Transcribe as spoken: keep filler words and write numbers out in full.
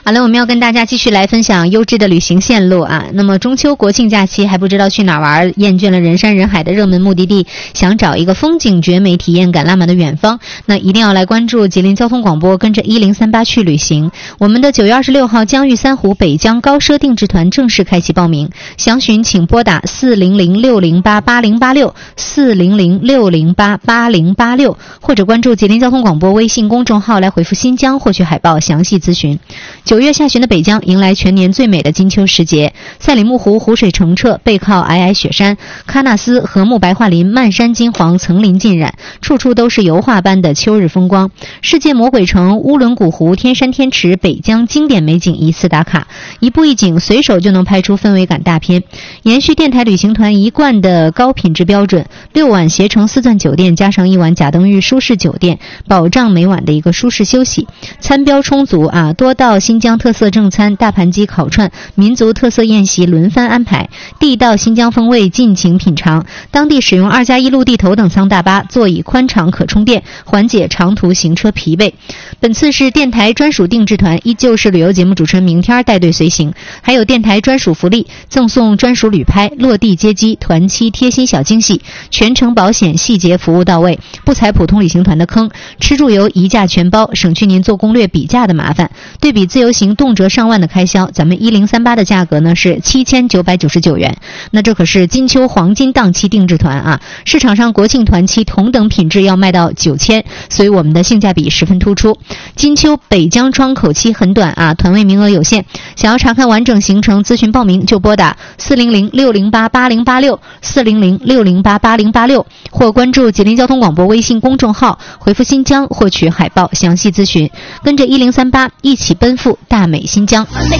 好了，我们要跟大家继续来分享优质的旅行线路啊。那么中秋国庆假期还不知道去哪玩，厌倦了人山人海的热门目的地，想找一个风景绝美、体验感拉满的远方，那一定要来关注吉林交通广播，跟着一零三八去旅行。我们的九月二十六号江豫三湖北疆高奢定制团正式开启报名，详询请拨打四零零六零八八零八六四零零六零八八零八六，或者关注吉林交通广播微信公众号来回复新疆获取海报详细咨询。九月下旬的北疆迎来全年最美的金秋时节，赛里木湖湖水澄澈，背靠皑皑雪山，喀纳斯和睦白桦林漫山金黄，层林尽染，处处都是油画般的秋日风光。世界魔鬼城乌伦古湖天山天池北疆经典美景一次打卡，一步一景随手就能拍出氛围感大片。延续电台旅行团一贯的高品质标准，六晚携程四钻酒店加上一晚贾登峪舒适酒店，保障每晚的一个舒适休息。餐标充足啊，多道新疆特色正餐、大盘鸡、烤串、民族特色宴席轮番安排，地道新疆风味尽情品尝。当地使用二加一陆地头等舱大巴，座椅宽敞可充电，缓解长途行车疲惫。本次是电台专属定制团，依旧是旅游节目主持人明天带队随行，还有电台专属福利，赠送专属旅拍、落地接机、团期贴心小惊喜，全程保险细节服务到位，不踩普通旅行团的坑，吃住游一价全包，省去您做攻略比价的麻烦。对比自由行动辄上万的开销，咱们一零三八的价格呢是七千九百九十九元。那这可是金秋黄金档期定制团啊，市场上国庆团期同等品质要卖到九千，所以我们的性价比十分突出。金秋北疆窗口期很短啊，团位名额有限，想要查看完整行程咨询报名就拨打四零零六零八八零八六四零零六零八八零八六，或关注吉林交通广播微信公众号，回复新疆获取海报详细咨询，跟着一零三八一起奔赴大美新疆。